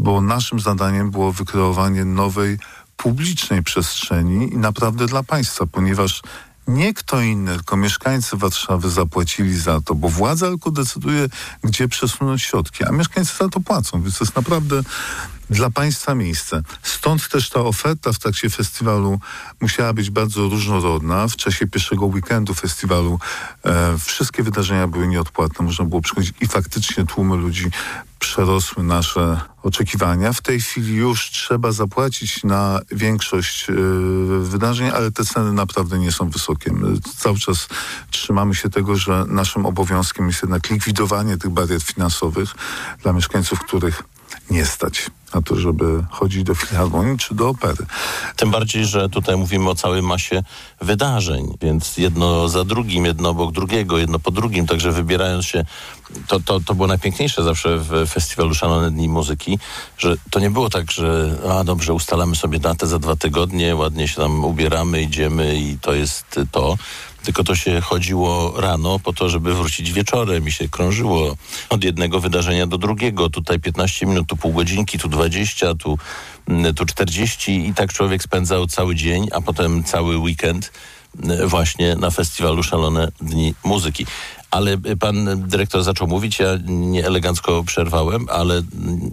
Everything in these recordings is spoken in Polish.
bo naszym zadaniem było wykreowanie nowej publicznej przestrzeni i naprawdę dla państwa, ponieważ nie kto inny, tylko mieszkańcy Warszawy zapłacili za to, bo władza tylko decyduje, gdzie przesunąć środki, a mieszkańcy za to płacą, więc to jest naprawdę dla państwa miejsce. Stąd też ta oferta w trakcie festiwalu musiała być bardzo różnorodna. W czasie pierwszego weekendu festiwalu wszystkie wydarzenia były nieodpłatne, można było przychodzić i faktycznie tłumy ludzi przerosły nasze oczekiwania. W tej chwili już trzeba zapłacić na większość wydarzeń, ale te ceny naprawdę nie są wysokie. My cały czas trzymamy się tego, że naszym obowiązkiem jest jednak likwidowanie tych barier finansowych dla mieszkańców, których nie stać na to, żeby chodzić do filharmonii czy do opery. Tym bardziej, że tutaj mówimy o całej masie wydarzeń, więc jedno za drugim, jedno obok drugiego, jedno po drugim, także wybierając się, to było najpiękniejsze zawsze w festiwalu Szalone Dni Muzyki, że to nie było tak, że dobrze, ustalamy sobie datę za 2 tygodnie, ładnie się tam ubieramy, idziemy i to jest to. Tylko to się chodziło rano po to, żeby wrócić wieczorem i się krążyło od jednego wydarzenia do drugiego. Tutaj 15 minut, tu pół godzinki, tu 20, tu 40 i tak człowiek spędzał cały dzień, a potem cały weekend właśnie na festiwalu Szalone Dni Muzyki. Ale pan dyrektor zaczął mówić, ja nieelegancko przerwałem, ale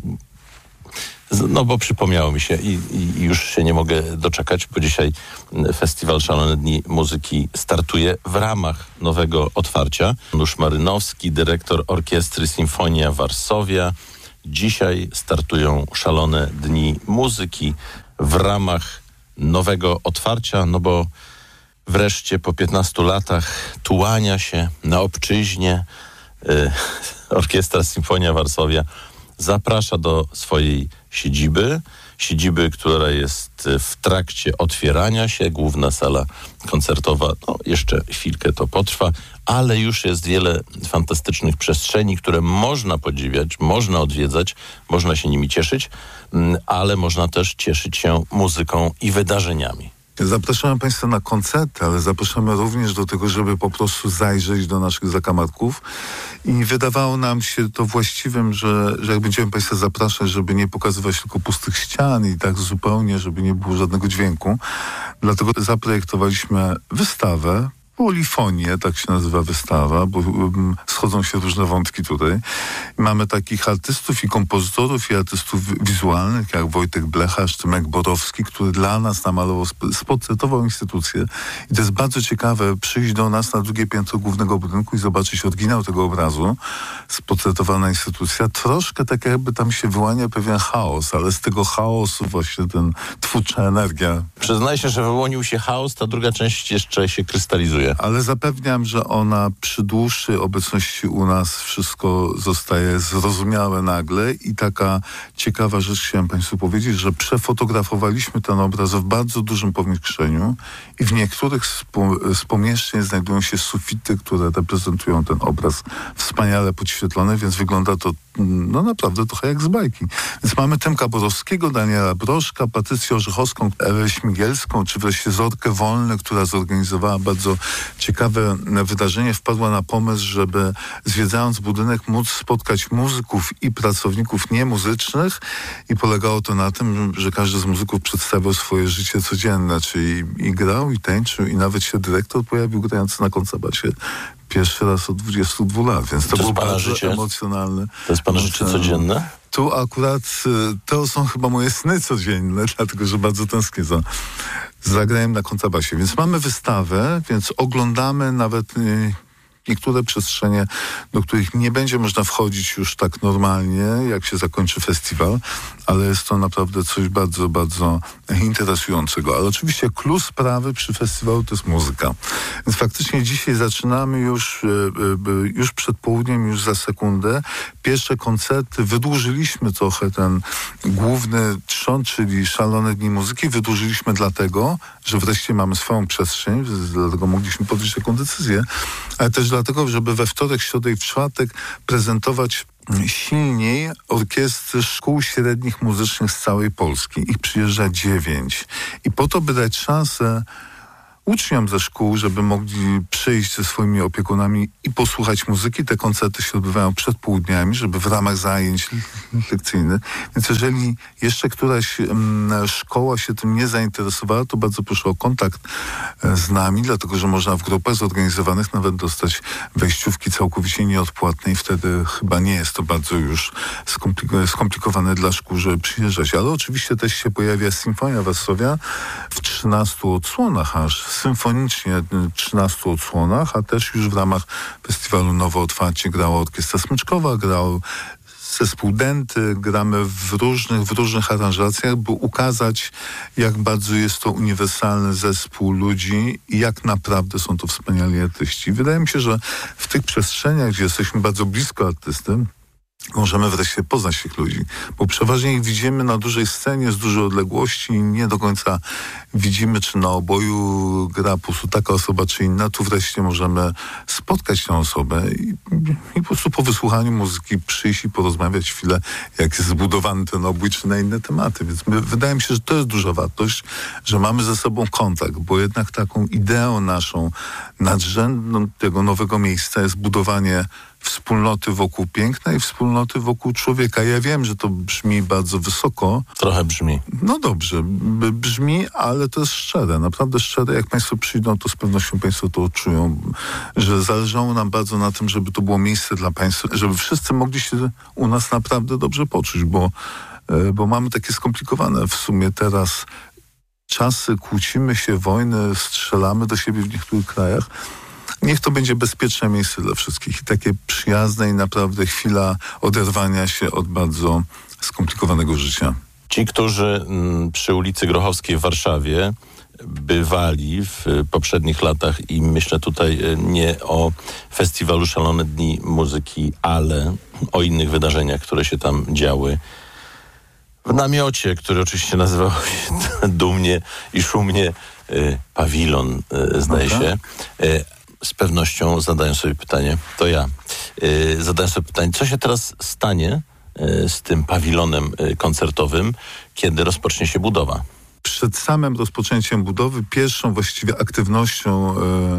bo przypomniało mi się i już się nie mogę doczekać, bo dzisiaj Festiwal Szalone Dni Muzyki startuje w ramach nowego otwarcia. Janusz Marynowski, dyrektor Orkiestry Sinfonia Varsovia. Dzisiaj startują Szalone Dni Muzyki w ramach nowego otwarcia, bo wreszcie po 15 latach tułania się na obczyźnie Orkiestra Sinfonia Varsovia zaprasza do swojej siedziby, która jest w trakcie otwierania się. Główna sala koncertowa, jeszcze chwilkę to potrwa, ale już jest wiele fantastycznych przestrzeni, które można podziwiać, można odwiedzać, można się nimi cieszyć, ale można też cieszyć się muzyką i wydarzeniami. Zapraszamy państwa na koncerty, ale zapraszamy również do tego, żeby po prostu zajrzeć do naszych zakamarków i wydawało nam się to właściwym, że jak będziemy państwa zapraszać, żeby nie pokazywać tylko pustych ścian i tak zupełnie, żeby nie było żadnego dźwięku. Dlatego zaprojektowaliśmy wystawę, Polifonię, tak się nazywa wystawa, bo schodzą się różne wątki tutaj. Mamy takich artystów i kompozytorów i artystów wizualnych, jak Wojtek Blecharz czy Mek Borowski, który dla nas namalował, sportretował instytucję. I to jest bardzo ciekawe, przyjść do nas na drugie piętro głównego budynku i zobaczyć oryginał tego obrazu. Sportretowana instytucja. Troszkę tak jakby tam się wyłania pewien chaos, ale z tego chaosu właśnie ten twórcza energia. Przyznaję się, że wyłonił się chaos, ta druga część jeszcze się krystalizuje. Ale zapewniam, że ona przy dłuższej obecności u nas wszystko zostaje zrozumiałe nagle i taka ciekawa rzecz chciałem państwu powiedzieć, że przefotografowaliśmy ten obraz w bardzo dużym pomieszczeniu i w niektórych z pomieszczeń znajdują się sufity, które reprezentują ten obraz wspaniale podświetlone, więc wygląda to naprawdę trochę jak z bajki. Więc mamy Tymka Borowskiego, Daniela Broszka, Patrycję Orzechowską, Ewę Śmigielską, czy wreszcie Zorkę Wolny, która zorganizowała bardzo ciekawe wydarzenie. Wpadła na pomysł, żeby zwiedzając budynek móc spotkać muzyków i pracowników niemuzycznych i polegało to na tym, że każdy z muzyków przedstawiał swoje życie codzienne, czyli i grał, i tańczył, i nawet się dyrektor pojawił grający na kontrabasie pierwszy raz od 22 lat, więc to było bardzo emocjonalne. To jest pana życie codzienne? Tu akurat to są chyba moje sny codzienne, dlatego że bardzo tęsknię za zagraniem na kontrabasie. Więc mamy wystawę, więc oglądamy nawet niektóre przestrzenie, do których nie będzie można wchodzić już tak normalnie, jak się zakończy festiwal, ale jest to naprawdę coś bardzo, bardzo interesującego. Ale oczywiście klucz sprawy przy festiwalu to jest muzyka. Więc faktycznie dzisiaj zaczynamy już przed południem, już za sekundę. Pierwsze koncerty, wydłużyliśmy trochę ten główny trzon, czyli Szalone Dni Muzyki. Wydłużyliśmy dlatego, że wreszcie mamy swoją przestrzeń, dlatego mogliśmy podjąć taką decyzję, ale też dlatego, żeby we wtorek, środę i w czwartek prezentować silniej orkiestry szkół średnich muzycznych z całej Polski. Ich przyjeżdża 9. I po to, by dać szansę uczniom ze szkół, żeby mogli przyjść ze swoimi opiekunami i posłuchać muzyki. Te koncerty się odbywają przed południami, żeby w ramach zajęć lekcyjnych. Więc jeżeli jeszcze któraś szkoła się tym nie zainteresowała, to bardzo proszę o kontakt z nami, dlatego że można w grupach zorganizowanych nawet dostać wejściówki całkowicie nieodpłatne i wtedy chyba nie jest to bardzo już skomplikowane dla szkół, żeby przyjeżdżać. Ale oczywiście też się pojawia Sinfonia Warszawia w 13 odsłonach aż, symfonicznie 13 odsłonach, a też już w ramach festiwalu Nowe Otwarcie grała Orkiestra Smyczkowa, grał zespół Denty, gramy w różnych aranżacjach, by ukazać, jak bardzo jest to uniwersalny zespół ludzi i jak naprawdę są to wspaniali artyści. Wydaje mi się, że w tych przestrzeniach, gdzie jesteśmy bardzo blisko artysty, możemy wreszcie poznać tych ludzi, bo przeważnie ich widzimy na dużej scenie, z dużej odległości i nie do końca widzimy, czy na oboju gra po prostu taka osoba, czy inna. Tu wreszcie możemy spotkać tę osobę i po prostu po wysłuchaniu muzyki przyjść i porozmawiać chwilę, jak jest zbudowany ten obój, czy na inne tematy. Więc wydaje mi się, że to jest duża wartość, że mamy ze sobą kontakt, bo jednak taką ideą naszą nadrzędną tego nowego miejsca jest budowanie wspólnoty wokół piękna i wspólnoty wokół człowieka. Ja wiem, że to brzmi bardzo wysoko. Trochę brzmi. No dobrze, brzmi, ale to jest szczere, naprawdę szczere. Jak Państwo przyjdą, to z pewnością Państwo to odczują, że zależało nam bardzo na tym, żeby to było miejsce dla Państwa, żeby wszyscy mogli się u nas naprawdę dobrze poczuć, bo mamy takie skomplikowane w sumie teraz czasy, kłócimy się, wojny, strzelamy do siebie w niektórych krajach. Niech to będzie bezpieczne miejsce dla wszystkich i takie przyjazne i naprawdę chwila oderwania się od bardzo skomplikowanego życia. Ci, którzy przy ulicy Grochowskiej w Warszawie bywali w poprzednich latach i myślę tutaj nie o festiwalu Szalone Dni Muzyki, ale o innych wydarzeniach, które się tam działy. W namiocie, który oczywiście nazywał się dumnie i szumnie Pawilon, zdaje się. Z pewnością zadają sobie pytanie, to ja, zadaję sobie pytanie, co się teraz stanie z tym pawilonem koncertowym, kiedy rozpocznie się budowa? Przed samym rozpoczęciem budowy, pierwszą właściwie aktywnością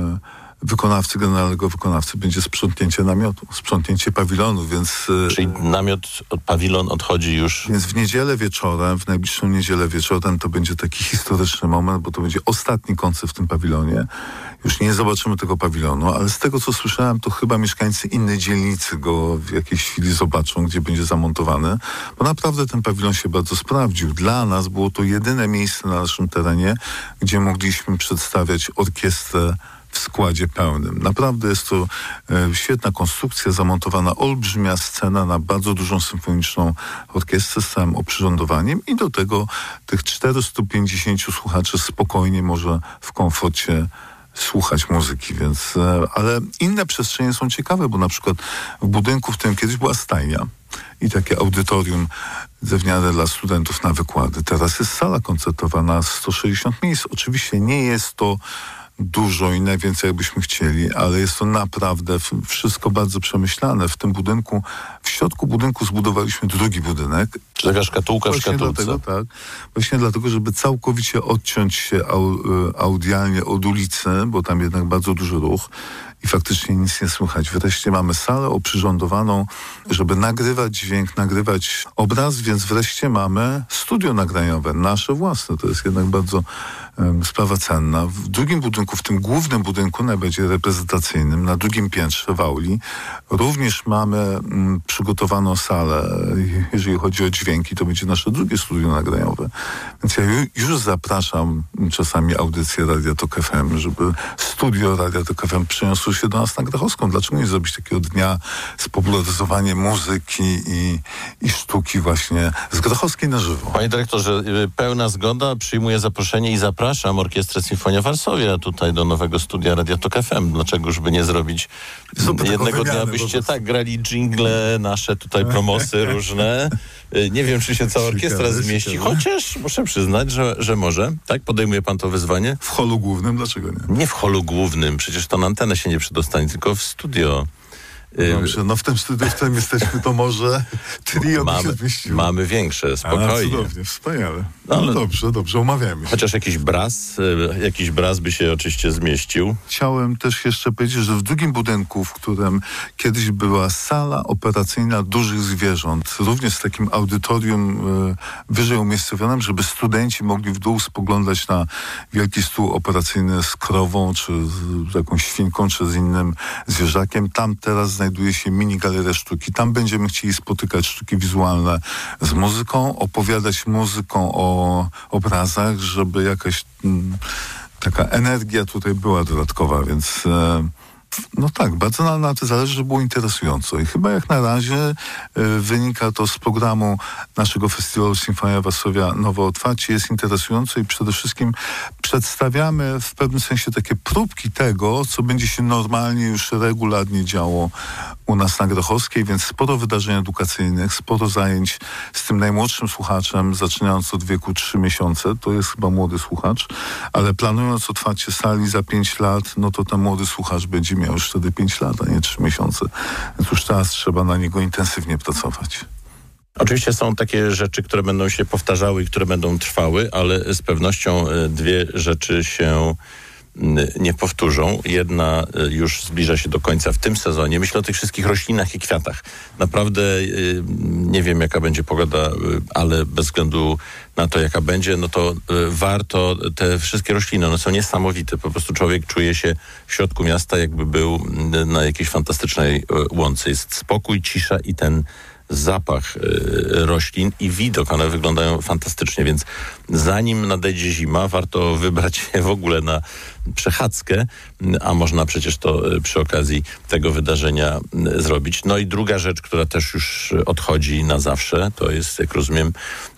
generalnego wykonawcy będzie sprzątnięcie namiotu, sprzątnięcie pawilonu, więc... Czyli pawilon odchodzi już... Więc w niedzielę wieczorem, w najbliższą niedzielę wieczorem to będzie taki historyczny moment, bo to będzie ostatni koncert w tym pawilonie. Już nie zobaczymy tego pawilonu, ale z tego, co słyszałem, to chyba mieszkańcy innej dzielnicy go w jakiejś chwili zobaczą, gdzie będzie zamontowany, bo naprawdę ten pawilon się bardzo sprawdził. Dla nas było to jedyne miejsce na naszym terenie, gdzie mogliśmy przedstawiać orkiestrę w składzie pełnym. Naprawdę jest to świetna konstrukcja, zamontowana olbrzymia scena na bardzo dużą symfoniczną orkiestrę z całym oprzyrządowaniem i do tego tych 450 słuchaczy spokojnie może w komforcie słuchać muzyki, więc... Ale inne przestrzenie są ciekawe, bo na przykład w budynku, w którym kiedyś była stajnia i takie audytorium drewniane dla studentów na wykłady. Teraz jest sala koncertowa na 160 miejsc. Oczywiście nie jest to dużo i najwięcej jakbyśmy chcieli, ale jest to naprawdę wszystko bardzo przemyślane. W tym budynku, w środku budynku zbudowaliśmy drugi budynek. Czy taka szkatułka w szkatułce? Dlatego, tak. Właśnie dlatego, żeby całkowicie odciąć się audialnie od ulicy, bo tam jednak bardzo duży ruch i faktycznie nic nie słychać. Wreszcie mamy salę oprzyrządowaną, żeby nagrywać dźwięk, nagrywać obraz, więc wreszcie mamy studio nagraniowe, nasze własne. To jest jednak bardzo sprawa cenna. W drugim budynku, w tym głównym budynku, najbardziej reprezentacyjnym, na drugim piętrze w auli, również mamy przygotowaną salę, jeżeli chodzi o dźwięki, to będzie nasze drugie studio nagraniowe. Więc ja już zapraszam czasami audycję Radia Tok FM, żeby studio Radia Tok FM przyniosło się do nas na Grochowską. Dlaczego nie zrobić takiego dnia spopularyzowania muzyki i sztuki właśnie z Grochowskiej na żywo? Panie dyrektorze, pełna zgoda, przyjmuję zaproszenie i zapraszam Orkiestrę Sinfonia Warszawia tutaj do nowego studia Radia Tok FM. Dlaczegoż by nie zrobić jednego dnia, byście tak grali dżingle, nasze tutaj promosy różne. Nie wiem, czy się cała orkiestra zmieści, chociaż muszę przyznać, że może. Tak? Podejmuje pan to wyzwanie? W holu głównym? Dlaczego nie? Nie w holu głównym, przecież to na antenę się nie przedostanie, tylko w studio Dobrze, no w tym studiu, w którym jesteśmy, to może trio by się zmieściło. Mamy większe, spokojnie. Cudownie, wspaniale. No, No dobrze, umawiamy się. Chociaż jakiś braz by się oczywiście zmieścił. Chciałem też jeszcze powiedzieć, że w drugim budynku, w którym kiedyś była sala operacyjna dużych zwierząt, również z takim audytorium wyżej umiejscowionym, żeby studenci mogli w dół spoglądać na wielki stół operacyjny z krową, czy z jakąś świnką, czy z innym zwierzakiem. Tam teraz znajduje się mini galeria sztuki. Tam będziemy chcieli spotykać sztuki wizualne z muzyką, opowiadać muzyką o obrazach, żeby jakaś taka energia tutaj była dodatkowa, więc no tak, bardzo nam na to zależy, żeby było interesująco. I chyba jak na razie wynika to z programu naszego festiwalu Sinfonia Warszawia Nowe Otwarcie. Jest interesująco i przede wszystkim przedstawiamy w pewnym sensie takie próbki tego, co będzie się normalnie już regularnie działo u nas na Grochowskiej, więc sporo wydarzeń edukacyjnych, sporo zajęć z tym najmłodszym słuchaczem, zaczynając od wieku 3 miesiące. To jest chyba młody słuchacz, ale planując otwarcie sali za 5 lat, no to ten młody słuchacz będzie miał już wtedy 5 lat, a nie 3 miesiące. Więc już teraz trzeba na niego intensywnie pracować. Oczywiście są takie rzeczy, które będą się powtarzały i które będą trwały, ale z pewnością dwie rzeczy się nie powtórzą. Jedna już zbliża się do końca w tym sezonie. Myślę o tych wszystkich roślinach i kwiatach. Naprawdę nie wiem, jaka będzie pogoda, ale bez względu na to, jaka będzie, no to warto te wszystkie rośliny, one są niesamowite. Po prostu człowiek czuje się w środku miasta, jakby był na jakiejś fantastycznej łące. Jest spokój, cisza i ten zapach roślin i widok. One wyglądają fantastycznie, więc zanim nadejdzie zima, warto wybrać się w ogóle na przechadzkę, a można przecież to przy okazji tego wydarzenia zrobić. No i druga rzecz, która też już odchodzi na zawsze, to jest, jak rozumiem,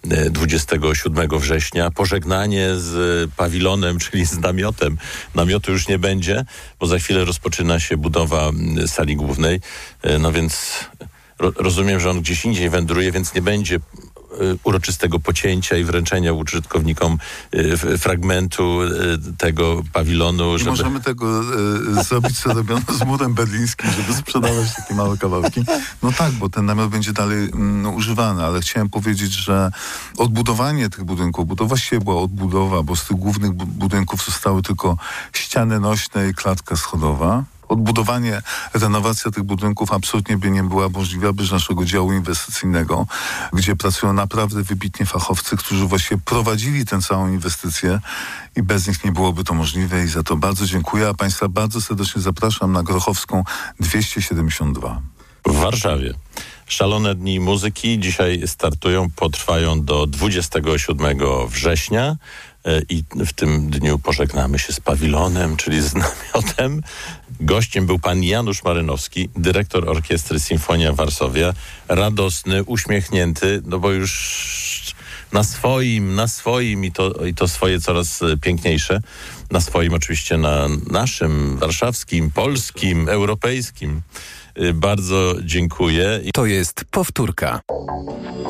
27 września pożegnanie z pawilonem, czyli z namiotem. Namiotu już nie będzie, bo za chwilę rozpoczyna się budowa sali głównej. No więc rozumiem, że on gdzieś indziej wędruje, więc nie będzie uroczystego pocięcia i wręczenia użytkownikom fragmentu tego pawilonu. Nie możemy tego zrobić, co robiono z murem berlińskim, żeby sprzedawać takie małe kawałki. No tak, bo ten namiot będzie dalej używany, ale chciałem powiedzieć, że odbudowanie tych budynków, bo to właściwie była odbudowa, bo z tych głównych budynków zostały tylko ściany nośne i klatka schodowa. Odbudowanie, renowacja tych budynków absolutnie by nie była możliwa bez naszego działu inwestycyjnego, gdzie pracują naprawdę wybitni fachowcy, którzy właściwie prowadzili tę całą inwestycję i bez nich nie byłoby to możliwe i za to bardzo dziękuję, a Państwa bardzo serdecznie zapraszam na Grochowską 272. W Warszawie. Szalone Dni Muzyki dzisiaj startują, potrwają do 27 września. I w tym dniu pożegnamy się z pawilonem, czyli z namiotem. Gościem był pan Janusz Marynowski, dyrektor orkiestry Sinfonia Warszawia. Radosny, uśmiechnięty, no bo już na swoim i to swoje coraz piękniejsze. Na swoim oczywiście, na naszym, warszawskim, polskim, europejskim. Bardzo dziękuję. To jest powtórka.